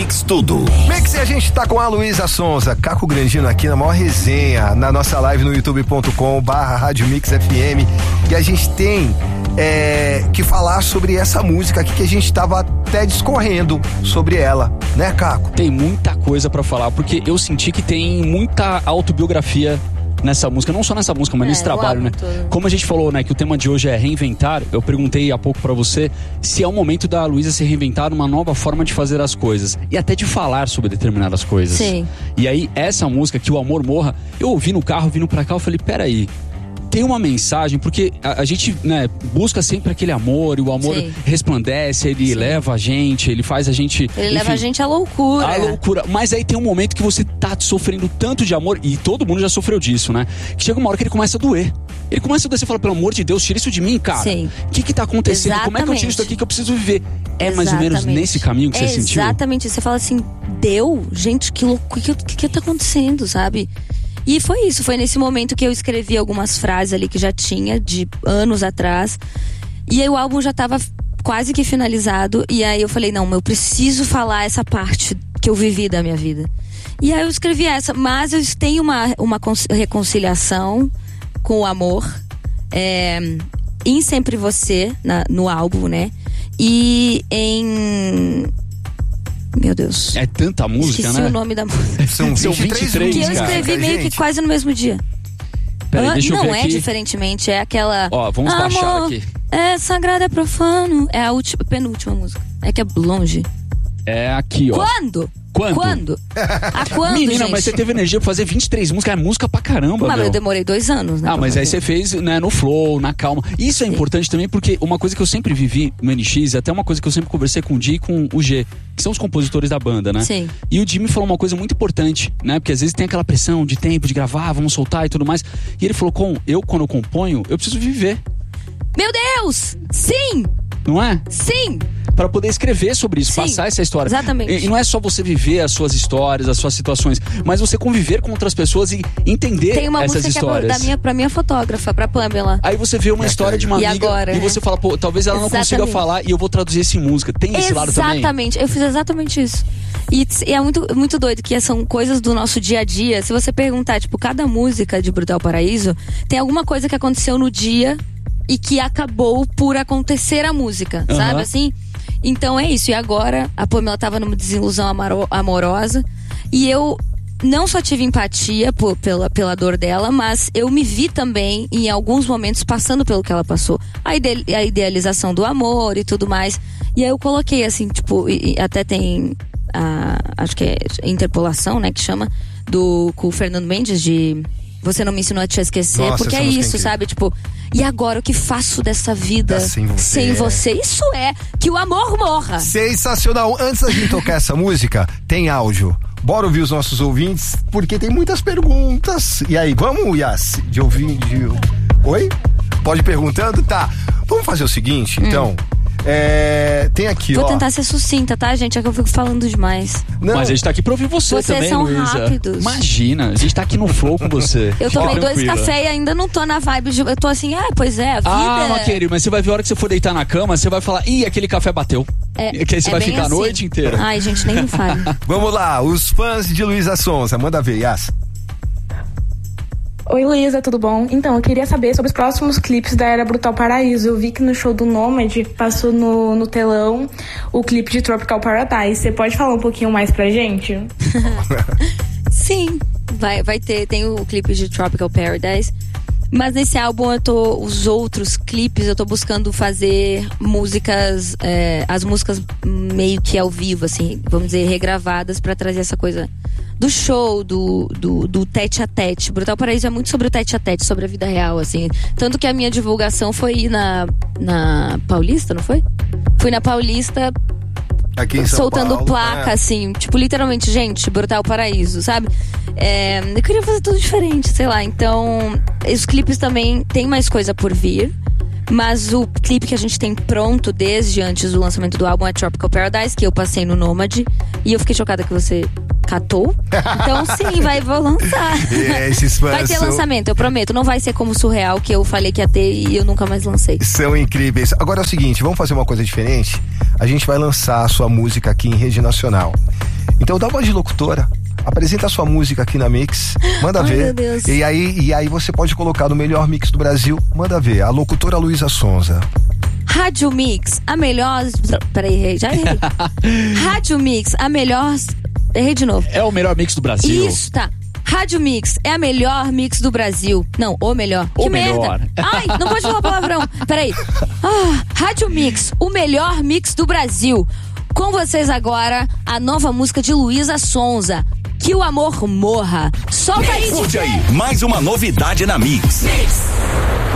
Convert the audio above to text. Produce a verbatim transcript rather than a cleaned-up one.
Mix Tudo. Mix, e a gente tá com a Luísa Sonza, Caco Grandino aqui na maior resenha, na nossa live no youtube ponto com barra Rádio Mix F M. E a gente tem é, que falar sobre essa música aqui que a gente tava até discorrendo sobre ela, né, Caco? Tem muita coisa pra falar, porque eu senti que tem muita autobiografia nessa música, não só nessa música, mas é, nesse trabalho, né? Todo. Como a gente falou, né, que o tema de hoje é reinventar, eu perguntei há pouco pra você se é o momento da Luísa se reinventar uma nova forma de fazer as coisas e até de falar sobre determinadas coisas. Sim. E aí, essa música, Que o Amor Morra, eu ouvi no carro, vindo pra cá, eu falei, peraí, tem uma mensagem, porque a, a gente, né, busca sempre aquele amor, e o amor Sim. resplandece, ele Sim. leva a gente, ele faz a gente... Ele enfim, leva a gente à loucura. À loucura. Mas aí tem um momento que você tá sofrendo tanto de amor, e todo mundo já sofreu disso, né? Que chega uma hora que ele começa a doer. Ele começa a doer, você fala, pelo amor de Deus, tira isso de mim, cara. Sim. O que que tá acontecendo? Exatamente. Como é que eu tiro isso daqui que eu preciso viver? É mais Exatamente. ou menos nesse caminho que é você sentiu? Exatamente. Você fala assim, deu? Gente, que louco, o que, que, que tá acontecendo, sabe? E foi isso, foi nesse momento que eu escrevi algumas frases ali que já tinha, de anos atrás. E aí o álbum já tava quase que finalizado. E aí eu falei, não, eu preciso falar essa parte que eu vivi da minha vida. E aí eu escrevi essa, mas eu tenho uma, uma reconciliação com o amor. É, em Sempre Você, na, no álbum, né? E em... Meu Deus. É tanta música, Esqueci né? o nome da música. São vinte e três, que eu cara. escrevi meio que quase no mesmo dia. Peraí, deixa eu não ver é aqui. diferentemente, é aquela... Ó, vamos Amor, baixar aqui. É sagrado, é profano. É a última, penúltima música. É que é longe. É aqui, ó. Quando? Quando? Quando? A quando, Menina, gente? mas você teve energia pra fazer vinte e três músicas, é música pra caramba, Mas meu. eu demorei dois anos, né? Ah, mas aí você fez, né, no flow, na calma. Isso é importante também, porque uma coisa que eu sempre vivi no N X, até uma coisa que eu sempre conversei com o Di e com o G, que são os compositores da banda, né? Sim. E o Di me falou uma coisa muito importante, né? Porque às vezes tem aquela pressão de tempo, de gravar, vamos soltar e tudo mais. E ele falou, com eu, quando eu componho, eu preciso viver. Meu Deus! Sim! Não é? Sim! Pra poder escrever sobre isso, Sim, passar essa história. Exatamente. E, e não é só você viver as suas histórias, as suas situações, mas você conviver com outras pessoas e entender Tem uma essas música histórias. que é da minha, pra minha fotógrafa, pra Pamela. Aí você vê uma história de uma E amiga agora, e né? você fala, pô, talvez ela não Exatamente. consiga falar e eu vou traduzir isso em música. Tem esse lado também? Exatamente, eu fiz exatamente isso. E, e é muito, muito doido que são coisas do nosso dia a dia. Se você perguntar, tipo, cada música de Brutal Paraíso tem alguma coisa que aconteceu no dia e que acabou por acontecer a música, Uhum. sabe assim? Então é isso, e agora a Pamela tava numa desilusão amaro- amorosa e eu não só tive empatia por, pela, pela dor dela, mas eu me vi também em alguns momentos passando pelo que ela passou. A, ide- a idealização do amor e tudo mais. E aí eu coloquei assim, tipo, e, e até tem a, acho que é Interpolação, né, que chama, do, com o Fernando Mendes, de Você Não Me Ensinou a Te Esquecer. Nossa, porque é essa música é isso, incrível. sabe? Tipo, e agora o que faço dessa vida Tá sem você. sem você? Isso é que o amor morra. Sensacional. Antes da gente tocar essa música, tem áudio. Bora ouvir os nossos ouvintes, porque tem muitas perguntas. E aí, vamos, Yas? De ouvir. De... Oi? Pode ir perguntando? Tá. Vamos fazer o seguinte, então. É, tem aqui, Vou ó. tentar ser sucinta, tá, gente? É que eu fico falando demais. Não, Mas a gente tá aqui pra ouvir você Vocês também, são Luísa. rápidos. Imagina, a gente tá aqui no flow com você. Eu Fica tomei dois tranquila. cafés e ainda não tô na vibe de... Eu tô assim, ah, pois é, a vida... Ah, mas querido, mas você vai ver a hora que você for deitar na cama, você vai falar, ih, aquele café bateu. É, que aí você é vai bem ficar assim. a noite inteira. Ai, gente, nem me fale. Vamos lá, os fãs de Luísa Sonza. Manda ver, Yas. Oi, Luísa, tudo bom? Então, eu queria saber sobre os próximos clipes da Era Brutal Paraíso. Eu vi que no show do Nômade passou no, no telão o clipe de Tropical Paradise. Você pode falar um pouquinho mais pra gente? Sim, vai, vai ter, tem o clipe de Tropical Paradise. Mas nesse álbum eu tô, os outros clipes eu tô buscando fazer músicas, é, as músicas meio que ao vivo, assim, vamos dizer, regravadas pra trazer essa coisa do show, do, do, do tete a tete. Brutal Paraíso é muito sobre o tete a tete, sobre a vida real, assim. Tanto que a minha divulgação foi ir na, na Paulista, não foi? Fui na Paulista Aqui em São soltando Paulo, placa, é. assim, tipo, literalmente, gente, Brutal Paraíso, sabe? É, eu queria fazer tudo diferente, sei lá. Então, os clipes também tem mais coisa por vir. Mas o clipe que a gente tem pronto desde antes do lançamento do álbum é Tropical Paradise, que eu passei no Nômade. E eu fiquei chocada que você catou. Então sim, vai, vou lançar. É, esses fãs Vai ter são... lançamento, eu prometo. Não vai ser como Surreal, que eu falei que ia ter e eu nunca mais lancei. São incríveis. Agora é o seguinte, vamos fazer uma coisa diferente? A gente vai lançar a sua música aqui em rede nacional. Então dá uma de locutora. Apresenta a sua música aqui na Mix, manda Ai, ver. meu Deus. E aí, e aí você pode colocar no melhor mix do Brasil, manda ver. A locutora Luísa Sonza. Rádio Mix, a melhor. Peraí, errei, já errei. Rádio Mix, a melhor. Errei de novo. É o melhor mix do Brasil. Isso, tá. Rádio Mix é a melhor mix do Brasil. Não, o melhor. O que melhor. merda. Ai, não pode falar palavrão. Peraí. Ah, Rádio Mix, o melhor mix do Brasil. Com vocês agora, a nova música de Luísa Sonza. Que o amor morra. Solta aí, Curte aí, mais uma novidade na Mix. Mix.